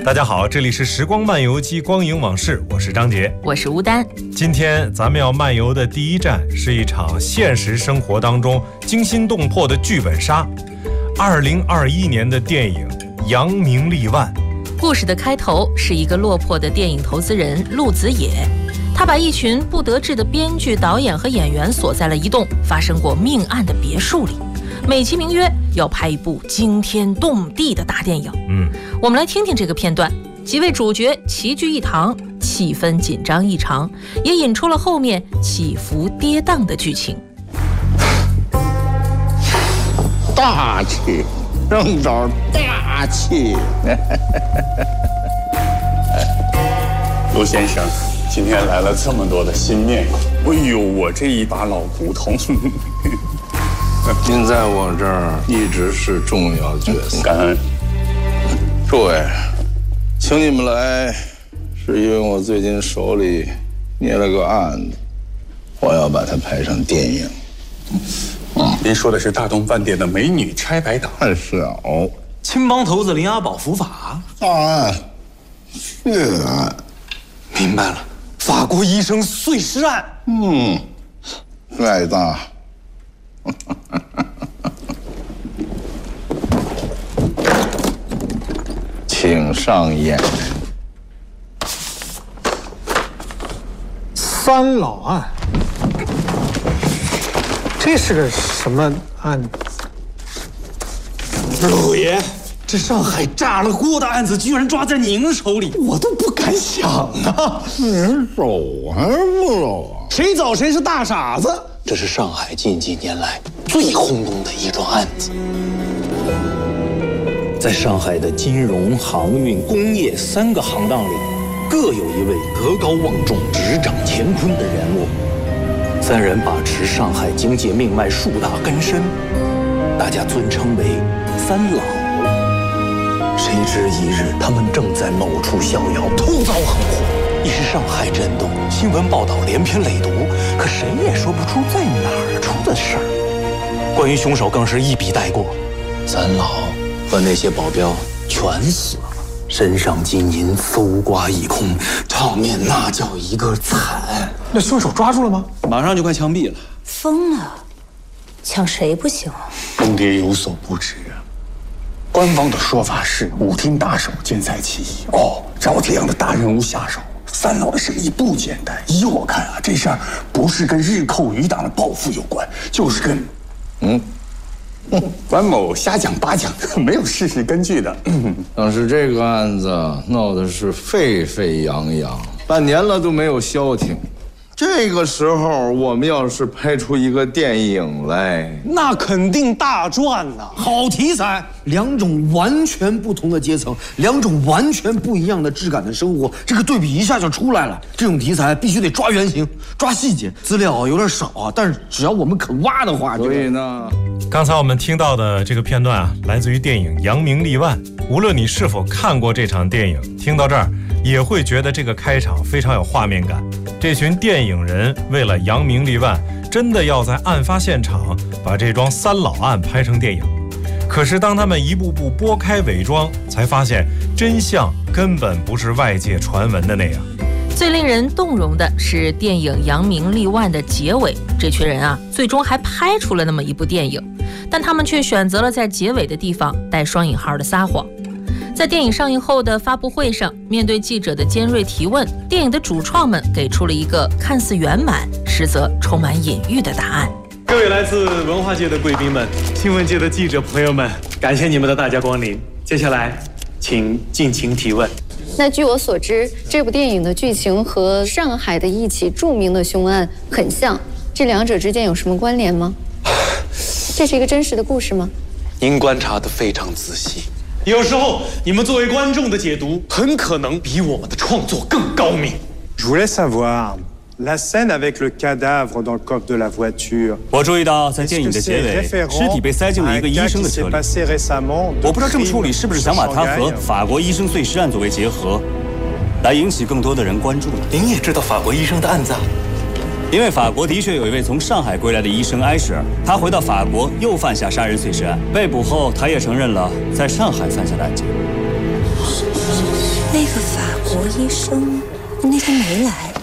大家好，这里是时光漫游记光影往事，我是张杰， 我是吴丹。 今天咱们要漫游的第一站是一场现实生活当中惊心动魄的剧本杀。2021年的电影《扬名立万》。 故事的开头是一个落魄的电影投资人陆子野，他把一群不得志的编剧、导演和演员锁在了一栋发生过命案的别墅里，美其名曰要拍一部惊天动地的大电影。我们来听听这个片段，几位主角齐聚一堂，气氛紧张异常，也引出了后面起伏跌宕的剧情。 大气，正找大气。 陆先生，今天来了这么多的新面孔，哎呦，我这一把老骨头。 您在我这儿一直是重要角色， 感恩。 诸位，请你们来，是因为我最近手里捏了个案子，我要把它拍成电影。 您说的是大东饭店的美女拆白党？ 是哦。 青帮头子林阿宝伏法？ 大案，血案。 明白了，法国医生碎尸案。 盖大。请上演。 三老案，这是个什么案子？ 老爷，这上海炸了锅的案子居然抓在您手里，我都不敢想啊！ 您走还是不走啊？ 谁走谁是大傻子。 这是上海近几年来最轰动的一桩案子。在上海的金融、航运、工业3个行当里，各有一位德高望重、执掌乾坤的人物。3人把持上海经济命脉数大根深，大家尊称为三老。谁知一日，他们正在某处逍遥，突遭横祸，一时上海震动，新闻报道连篇累牍，可谁也说不出在哪儿出的事儿。关于凶手更是一笔带过，三老和那些保镖全死了，身上金银搜刮一空，场面那叫一个惨。 那凶手抓住了吗？ 马上就快枪毙了。 疯了，抢谁不行啊？ 公爹有所不知，官方的说法是舞厅打手见财起意。找这样的大人物下手，三老的生意不简单。依我看啊，这事儿不是跟日寇余党的报复有关，就是跟关某瞎讲八讲，没有事实根据的。 当时这个案子闹的是沸沸扬扬，半年了都没有消停。这个时候，我们要是拍出一个电影来， 那肯定大赚呐！好题材， 两种完全不同的阶层，两种完全不一样的质感的生活，这个对比一下就出来了。这种题材必须得抓原型、抓细节，资料有点少啊，但是只要我们肯挖的话， 所以呢， 刚才我们听到的这个片段啊，来自于电影《扬名立万》。无论你是否看过这场电影，听到这儿也会觉得这个开场非常有画面感。这群电影人为了扬名立万，真的要在案发现场把这桩三老案拍成电影。可是当他们一步步拨开伪装，才发现真相根本不是外界传闻的那样。 最令人动容的是电影《扬名立万》的结尾，这群人啊，最终还拍出了那么一部电影，但他们却选择了在结尾的地方带双引号的撒谎。在电影上映后的发布会上，面对记者的尖锐提问，电影的主创们给出了一个看似圆满，实则充满隐喻的答案。 各位来自文化界的贵宾们，新闻界的记者朋友们，感谢你们的大驾光临。接下来，请尽情提问。 那据我所知，这部电影的剧情和上海的一起著名的凶案很像，这两者之间有什么关联吗？这是一个真实的故事吗？ 您观察得非常仔细。 有时候，你们作为观众的解读，很可能比我们的创作更高明。 Je voulais savoir la scène avec le cadavre dans le coffre de la voiture。 我注意到，在电影的结尾，尸体被塞进了一个医生的车里。我不知道这么处理是不是想把它和法国医生碎尸案作为结合，来引起更多的人关注呢？ 您也知道法国医生的案子啊？ 因为法国的确有一位从上海归来的医生埃什尔，他回到法国又犯下杀人碎尸案，被捕后他也承认了在上海犯下的案件。 那个法国医生那天没来。